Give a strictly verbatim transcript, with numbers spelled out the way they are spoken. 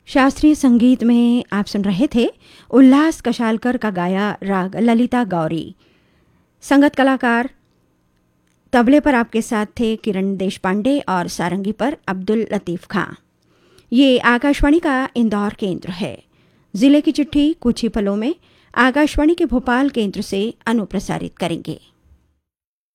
शास्त्रीय संगीत में आप सुन रहे थे उल्लास कशालकर का गाया राग ललिता गौरी। संगत कलाकार तबले पर आपके साथ थे किरण देशपांडे और सारंगी पर अब्दुल लतीफ़ खां। ये आकाशवाणी का इंदौर केंद्र है। जिले की चिट्ठी कुछ ही पलों में आकाशवाणी के भोपाल केंद्र से अनुप्रसारित करेंगे।